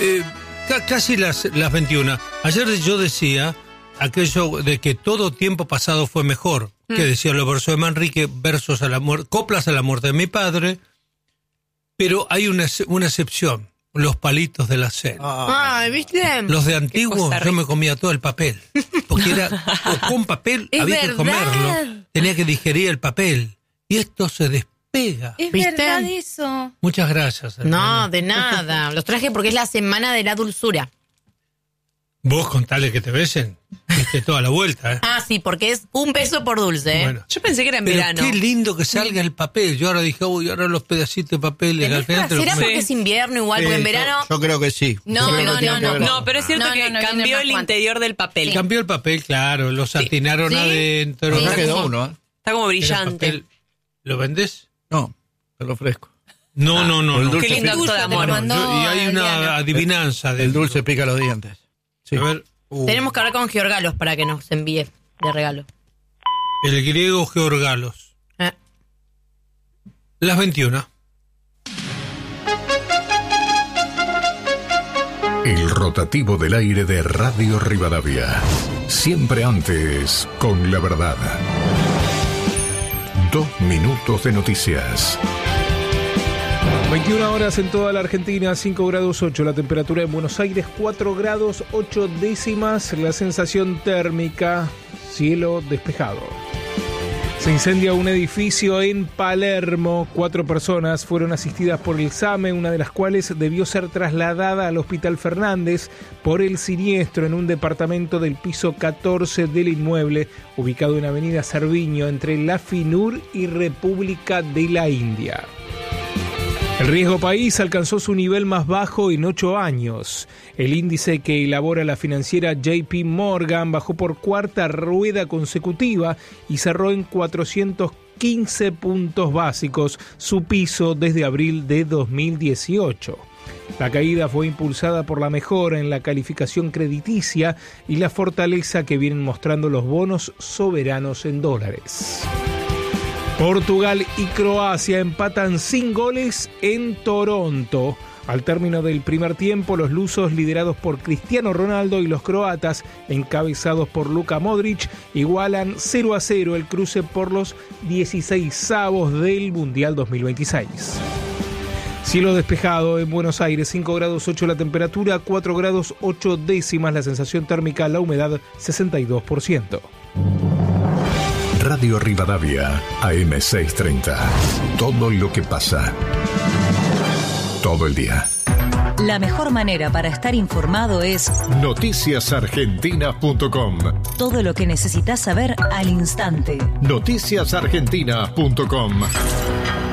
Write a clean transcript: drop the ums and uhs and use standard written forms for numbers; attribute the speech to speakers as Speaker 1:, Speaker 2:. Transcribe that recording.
Speaker 1: Casi las 21. Ayer yo decía aquello de que todo tiempo pasado fue mejor, que decía los versos de Manrique, versos a la muerte, coplas a la muerte de mi padre, pero hay una excepción, los palitos de la cena.
Speaker 2: ¿Viste?
Speaker 1: Los de antiguo, yo me comía todo el papel, porque era, o con papel había que comerlo, tenía que digerir el papel, y esto se despega.
Speaker 3: Es
Speaker 2: ¿viste?
Speaker 3: verdad eso.
Speaker 1: Muchas gracias, hermana.
Speaker 2: No, de nada. Los traje porque es la semana de la dulzura.
Speaker 1: Vos contale que te besen, viste toda la vuelta, ¿eh?
Speaker 2: Sí, porque es $1 por dulce, ¿eh?
Speaker 1: Bueno.
Speaker 4: Yo pensé que era en
Speaker 1: Pero
Speaker 4: verano.
Speaker 1: qué lindo que salga el papel. Yo ahora dije, ahora los pedacitos de papel. Al final te lo
Speaker 2: ¿Será
Speaker 1: comes.
Speaker 2: porque es invierno igual? Porque en verano...
Speaker 5: Yo creo que sí.
Speaker 2: No,
Speaker 4: No, pero es cierto que
Speaker 3: no,
Speaker 4: cambió
Speaker 3: viene
Speaker 4: el
Speaker 3: más
Speaker 4: interior del papel.
Speaker 1: Cambió el papel, claro. Lo satinaron
Speaker 2: ¿Sí?
Speaker 1: adentro.
Speaker 5: Pero
Speaker 2: Sí.
Speaker 5: ya quedó uno, ¿eh?
Speaker 4: Está como
Speaker 1: Era
Speaker 4: brillante.
Speaker 1: papel. ¿Lo vendés?
Speaker 5: No, te lo ofrezco.
Speaker 1: No.
Speaker 5: el dulce
Speaker 4: Qué lindo acto de amor.
Speaker 1: Y hay una adivinanza
Speaker 5: El
Speaker 1: del
Speaker 5: dulce pica los dientes. Sí.
Speaker 1: A ver.
Speaker 2: Tenemos que hablar con Georgalos para que nos envíe de regalo.
Speaker 1: El griego Georgalos. Las 21.
Speaker 6: El rotativo del aire de Radio Rivadavia. Siempre antes con la verdad. 2 minutos de noticias.
Speaker 7: 21 horas en toda la Argentina, 5 grados 8 la temperatura en Buenos Aires, 4 grados 8 décimas la sensación térmica, cielo despejado. Se incendia un edificio en Palermo, 4 personas fueron asistidas por el SAME, una de las cuales debió ser trasladada al Hospital Fernández por el siniestro en un departamento del piso 14 del inmueble, ubicado en Avenida Cerviño, entre La Finur y República de la India. El riesgo país alcanzó su nivel más bajo en 8 años. El índice que elabora la financiera JP Morgan bajó por cuarta rueda consecutiva y cerró en 415 puntos básicos, su piso desde abril de 2018. La caída fue impulsada por la mejora en la calificación crediticia y la fortaleza que vienen mostrando los bonos soberanos en dólares. Portugal y Croacia empatan sin goles en Toronto. Al término del primer tiempo, los lusos, liderados por Cristiano Ronaldo, y los croatas, encabezados por Luka Modric, igualan 0-0 el cruce por los 16avos del Mundial 2026. Cielo despejado en Buenos Aires, 5 grados 8 la temperatura, 4 grados 8 décimas la sensación térmica, la humedad 62%.
Speaker 6: Radio Rivadavia, AM630. Todo lo que pasa. Todo el día.
Speaker 8: La mejor manera para estar informado es
Speaker 6: noticiasargentina.com.
Speaker 8: todo lo que necesitas saber al instante.
Speaker 6: Noticiasargentina.com.